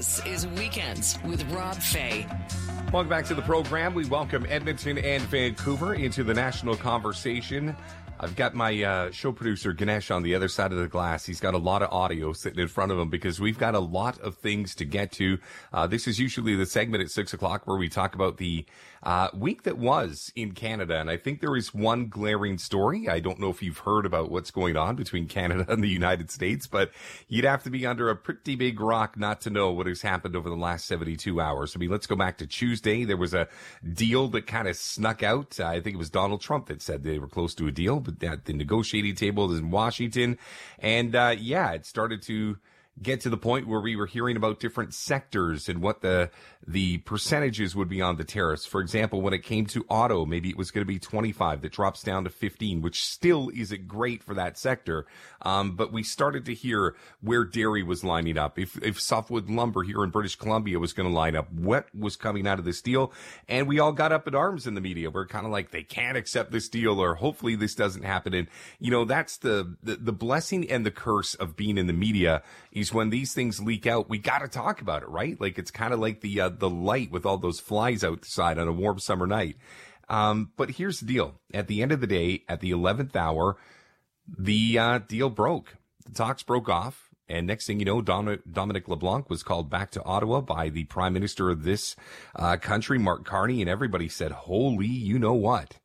This is Weekends with Rob Fay. Welcome back to the program. We welcome Edmonton and Vancouver into the national conversation. I've got my show producer, Ganesh, on the other side of the glass. He's got a lot of audio sitting in front of him because we've got a lot of things to get to. This is usually the segment at 6 o'clock where we talk about the week that was in Canada. And I think there is one glaring story. I don't know if you've heard about what's going on between Canada and the United States, but you'd have to be under a pretty big rock not to know what has happened over the last 72 hours. I mean, let's go back to Tuesday. There was a deal that kind of snuck out. I think it was Donald Trump that said they were close to a deal, but at the negotiating table in Washington. And it started to get to the point where we were hearing about different sectors and what the percentages would be on the tariffs. For example, when it came to auto, maybe it was going to be 25 that drops down to 15, which still isn't great for that sector. But we started to hear where dairy was lining up. If softwood lumber here in British Columbia was going to line up, what was coming out of this deal. And we all got up in arms in the media. We're kind of like, they can't accept this deal, or hopefully this doesn't happen. And, you know, that's the blessing and the curse of being in the media is when these things leak out, we got to talk about it, right? Like it's kind of like the light with all those flies outside on a warm summer night. But here's the deal. At the end of the day, at the 11th hour, the deal broke. The talks broke off. And next thing you know, Dominic LeBlanc was called back to Ottawa by the Prime Minister of this country, Mark Carney, and everybody said, holy, you know what?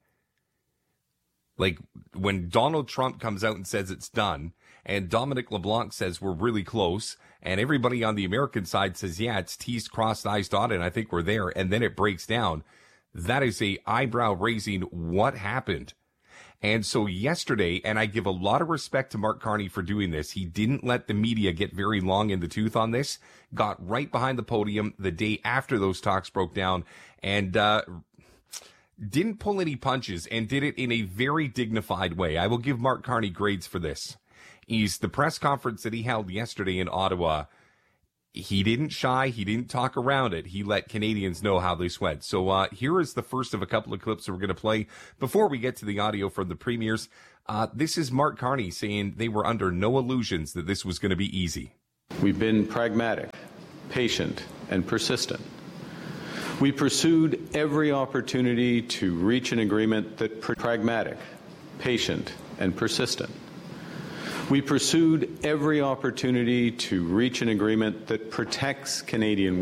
Like when Donald Trump comes out and says it's done, and Dominic LeBlanc says we're really close, and everybody on the American side says, yeah, it's T's crossed, I's dotted, and I think we're there, and then it breaks down. That is a eyebrow-raising what happened. And so yesterday, and I give a lot of respect to Mark Carney for doing this, he didn't let the media get very long in the tooth on this, got right behind the podium the day after those talks broke down, and didn't pull any punches, and did it in a very dignified way. I will give Mark Carney grades for this. The press conference that he held yesterday in Ottawa, he didn't shy. He didn't talk around it. He let Canadians know how this went. So here is the first of a couple of clips that we're going to play before we get to the audio from the premiers. This is Mark Carney saying they were under no illusions that this was going to be easy. We've been pragmatic, patient, and persistent. We pursued every opportunity to reach an agreement that pragmatic, patient, and persistent. We pursued every opportunity to reach an agreement that protects Canadian